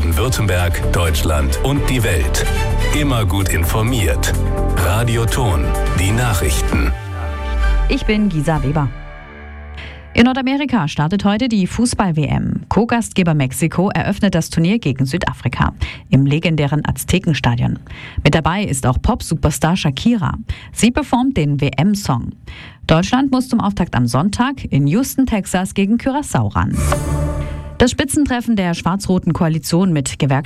Baden-Württemberg, Deutschland und die Welt. Immer gut informiert. Radio Ton, die Nachrichten. Ich bin Gisa Weber. In Nordamerika startet heute die Fußball-WM. Co-Gastgeber Mexiko eröffnet das Turnier gegen Südafrika im legendären Aztekenstadion. Mit dabei ist auch Pop-Superstar Shakira. Sie performt den WM-Song. Deutschland muss zum Auftakt am Sonntag in Houston, Texas gegen Curaçao ran. Das Spitzentreffen der schwarz-roten Koalition mit